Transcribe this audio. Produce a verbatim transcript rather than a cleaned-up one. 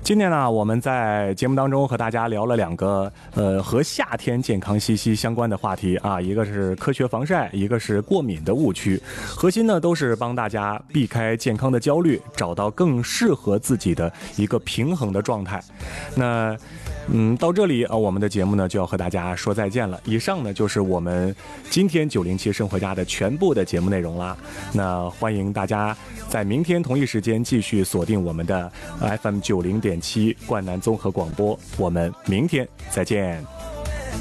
今天呢，我们在节目当中和大家聊了两个呃和夏天健康息息相关的话题啊，一个是科学防晒，一个是过敏的误区。核心呢都是帮大家避开健康的焦虑，找到更适合自己的一个平衡的状态。那嗯，到这里啊，我们的节目呢就要和大家说再见了。以上呢就是我们今天九零七生活家的全部的节目内容啦。那欢迎大家在明天同一时间继续锁定我们的 F M 九零点七冠南综合广播，我们明天再见。